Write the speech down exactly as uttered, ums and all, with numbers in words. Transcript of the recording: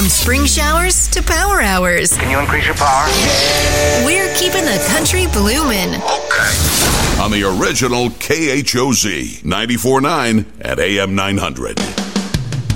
From spring showers to power hours. Can you increase your power? We're keeping the country bloomin'. Okay. On the original K H O Z, ninety-four point nine at A M nine hundred.